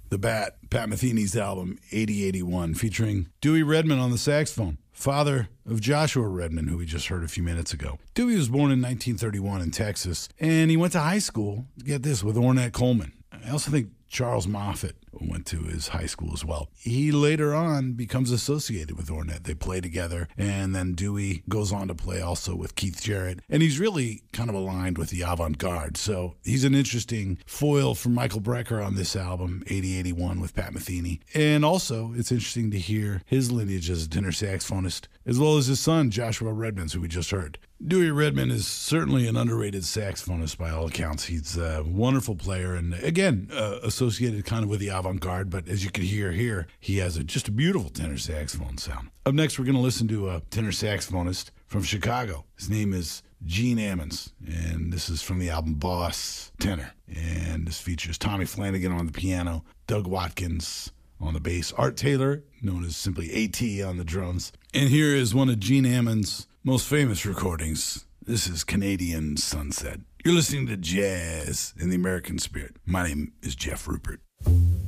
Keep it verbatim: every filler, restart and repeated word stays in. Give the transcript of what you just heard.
The Bat, Pat Metheny's album, eighty eighty-one, featuring Dewey Redman on the saxophone, father of Joshua Redman, who we just heard a few minutes ago. Dewey was born in nineteen thirty-one in Texas, and he went to high school, get this, with Ornette Coleman. I also think Charles Moffett went to his high school as well. He later on becomes associated with Ornette. They play together, and then Dewey goes on to play also with Keith Jarrett. And he's really kind of aligned with the avant-garde. So he's an interesting foil for Michael Brecker on this album, eighty eighty-one, with Pat Metheny. And also, it's interesting to hear his lineage as a tenor saxophonist, as well as his son, Joshua Redman, who we just heard. Dewey Redman is certainly an underrated saxophonist by all accounts. He's a wonderful player and, again, uh, associated kind of with the avant-garde, but as you can hear here, he has a, just a beautiful tenor saxophone sound. Up next, we're going to listen to a tenor saxophonist from Chicago. His name is Gene Ammons, and this is from the album Boss Tenor. And this features Tommy Flanagan on the piano, Doug Watkins on the bass, Art Taylor, known as simply A T, on the drums. And here is one of Gene Ammons' most famous recordings. This is Canadian Sunset. You're listening to Jazz in the American Spirit. My name is Jeff Rupert.